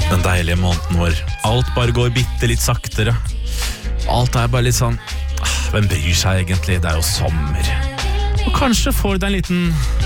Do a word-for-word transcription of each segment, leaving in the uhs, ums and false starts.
Den deilige måneden hvor alt bare går bitte litt saktere. Alt er bare litt sånn, hvem bryr seg egentlig? Det er jo sommer. Og kanskje får du deg en liten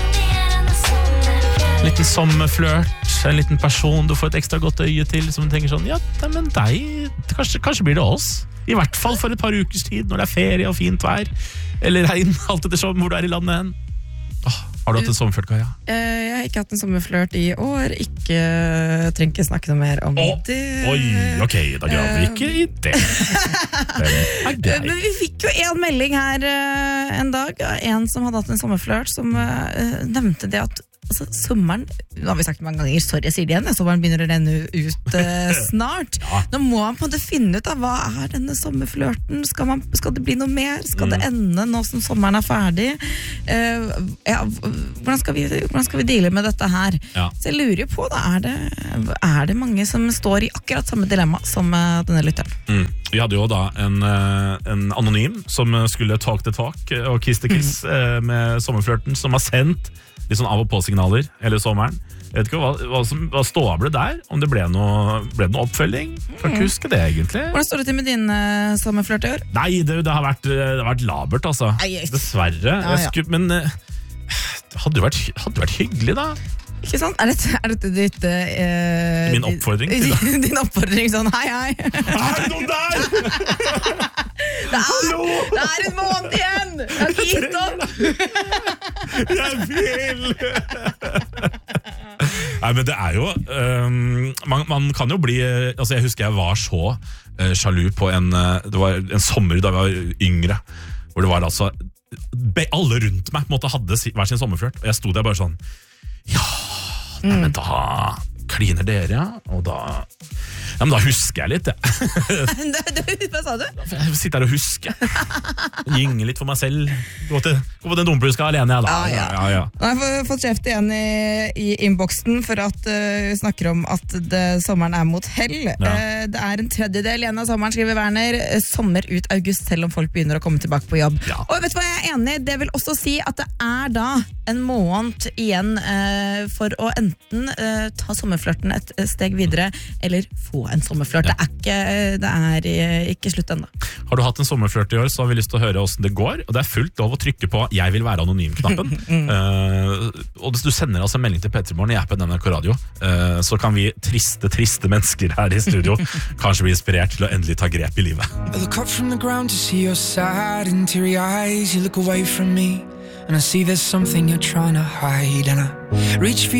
liten sommerflørt, en liten person du får et ekstra godt øye til, som du tenker sånn, ja, men deg, kanskje, kanskje blir det oss. I hvert fall for et par ukers tid, når det er ferie og fint vær, eller regn, alt etter som hvor du er i landet hen. Åh, har du hatt en sommerflørt, Kaja? Jeg har ikke hatt en sommerflørt i år. Ikke, trenger ikke snakke noe mer om oh, det. Oi, ok, da graver vi ikke i det. det Men vi fikk jo en melding her en dag, en som hadde hatt en sommerflørt, som nevnte det at altså, sommeren, nå har vi sagt mange ganger, sorry jeg sier det igjen, sommeren begynner å renne ut uh, snart. Ja. Nå må man på en måte finne ut av hva er denne sommerflørten, skal, man, skal det bli noe mer, skal mm. det ende nå som sommeren er ferdig, uh, ja, hvordan, skal vi, hvordan skal vi deale med dette her? Ja. Så jeg lurer jo på, da, er det, er det mange som står i akkurat samme dilemma som uh, denne lytteren? Mm. Vi hadde jo da en, en anonym som skulle talk to talk og kiss to kiss mm. med sommerflørten, som har sendt litt sånn av og på signaler hele sommeren. Jeg vet ikke hva, hva, som, hva ståa ble der, om det ble noe, ble det noe oppfølging. Kan ikke huske det egentlig. Hvordan står det til med din uh, sommerflørt i år? Nei, det, det, har vært, det har vært labert, altså. Dessverre. Ja, ja. Skulle, men uh, det hadde jo vært, hadde vært hyggelig, da. Ikke sant? Er dette, er dette ditt uh, min oppfordring til deg? Din oppfordring sånn, hei, hei. Er det noen der? Det er, det er en måned igjen! Jeg har ikke gitt opp! Jeg vil! Nei, men det er jo um, man, man kan jo bli altså jeg husker jeg var så uh, sjalu på en uh, det var en sommer da vi var yngre, hvor det var altså be, alle rundt meg på en måte hadde hver sin sommerflørt, og jeg sto der bare sånn ja, nei, men da kliner dere, ja, og da ja, men da husker jeg litt, ja. Hva sa du? Jeg sitter her og husker. Gynge litt for meg selv. Gå til, gå på den dumpluska alene, jeg da. Ah, ja. Ja, ja. Nå har jeg fått kjeft igjen i, i innboksen for at uh, vi snakker om at det, sommeren er mot hell. Ja. Uh, det er en tredjedel igjen av sommeren, skriver Werner. Sommer ut august, selv om folk begynner å komme tilbake på jobb. Ja. Og vet du hva jeg er enig i? Det vil også si at det er da en måned igjen uh, for å enten uh, ta sommerflørten et steg videre, eller få en sommerflørt. Ja. Det er ikke, det er ikke slutt enda. Har du hatt en sommerflørt i år, så har vi lyst til å høre hvordan det går, og det er fullt lov å trykke på jeg vil være anonym-knappen. mm. uh, og hvis du sender oss en melding til P tre Morgen i appen N R K Radio, uh, så kan vi triste, triste mennesker her i studio kanskje bli inspirert til å endelig ta grep i livet. I look up from the ground to see your sad and teary eyes. You look away from me and I see there's something you're trying to hide and I reach for